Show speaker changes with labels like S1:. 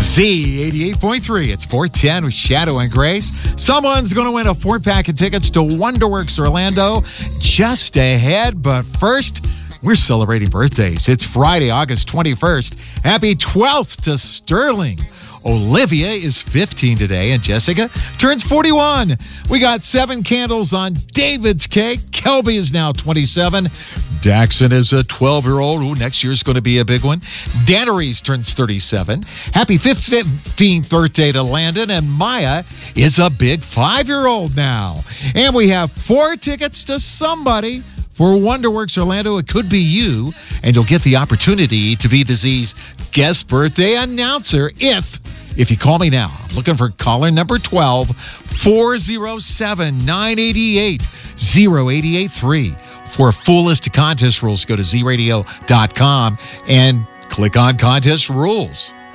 S1: Z88.3. It's 410 with Shadow and Grace. Someone's going to win a 4-pack of tickets to Wonderworks Orlando just ahead. But first, we're celebrating birthdays. It's Friday, August 21st. Happy 12th to Sterling. Olivia is 15 today, and Jessica turns 41. We got 7 candles on David's cake. Kelby is now 27. Daxon is a 12-year-old who next year is going to be a big one. Danneries turns 37. Happy 15th birthday to Landon, and Maya is a big 5-year-old now. And we have 4 tickets to somebody for Wonderworks Orlando. It could be you, and you'll get the opportunity to be the Z's guest birthday announcer if you call me now. I'm looking for caller number 12, 407-988-0883. For a full list of contest rules, go to zradio.com and click on contest rules.